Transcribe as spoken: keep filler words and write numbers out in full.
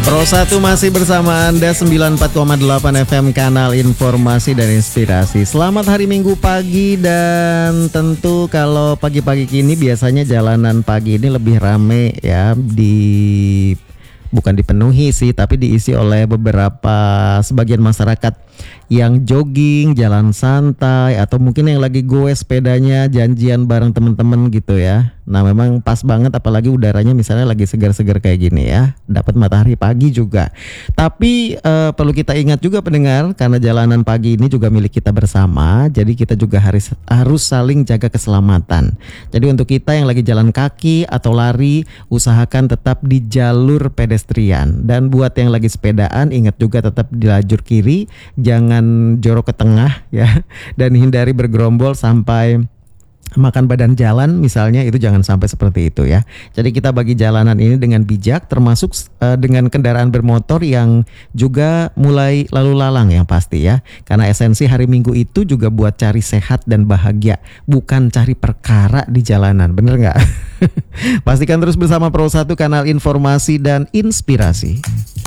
Pro satu masih bersama Anda sembilan puluh empat koma delapan F M Kanal Informasi dan Inspirasi. Selamat hari Minggu pagi, dan tentu kalau pagi-pagi kini biasanya jalanan pagi ini lebih rame ya, di bukan dipenuhi sih, tapi diisi oleh beberapa sebagian masyarakat yang jogging, jalan santai, atau mungkin yang lagi goes sepedanya, janjian bareng temen-temen gitu ya. Nah memang pas banget, apalagi udaranya misalnya lagi segar-segar kayak gini ya, dapat matahari pagi juga. Tapi eh, perlu kita ingat juga pendengar, karena jalanan pagi ini juga milik kita bersama, jadi kita juga harus harus saling jaga keselamatan. Jadi untuk kita yang lagi jalan kaki atau lari, usahakan tetap di jalur pedestrian. Dan buat yang lagi sepedaan, ingat juga tetap di lajur kiri, jangan jorok ke tengah ya, dan hindari bergerombol sampai makan badan jalan misalnya, itu jangan sampai seperti itu ya. Jadi kita bagi jalanan ini dengan bijak, termasuk uh, dengan kendaraan bermotor yang juga mulai lalu lalang yang pasti ya. Karena esensi hari Minggu itu juga buat cari sehat dan bahagia, bukan cari perkara di jalanan, bener nggak? Pastikan terus bersama Pro satu, Kanal Informasi dan Inspirasi.